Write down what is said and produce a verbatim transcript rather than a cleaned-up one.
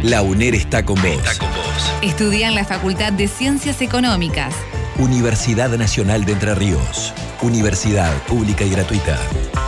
La UNER está con vos. Está con vos. Estudia en la Facultad de Ciencias Económicas. Universidad Nacional de Entre Ríos. Universidad pública y gratuita.